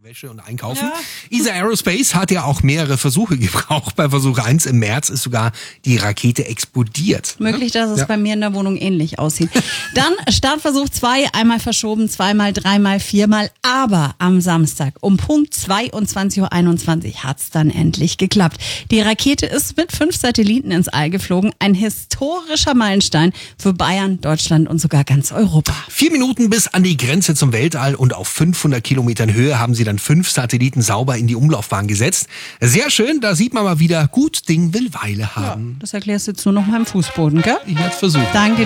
Wäsche und Einkaufen. Ja. ESA Aerospace hat ja auch mehrere Versuche gebraucht. Bei Versuch 1 im März ist sogar die Rakete explodiert. Möglich, dass es bei mir in der Wohnung ähnlich aussieht. Dann Startversuch 2, einmal verschoben, zweimal, dreimal, viermal. Aber am Samstag um Punkt 22:21 Uhr hat's dann endlich geklappt. Die Rakete ist mit 5 Satelliten ins All geflogen. Ein historischer Meilenstein für Bayern, Deutschland und sogar ganz Europa. 4 Minuten bis an die Grenze zum Weltall und auf 500 Kilometern Höhe haben sie dann 5 Satelliten sauber in die Umlaufbahn gesetzt. Sehr schön, da sieht man mal wieder, gut Ding will Weile haben. Ja, das erklärst du jetzt nur noch mal im Fußboden, gell? Ich werde versuchen. Danke.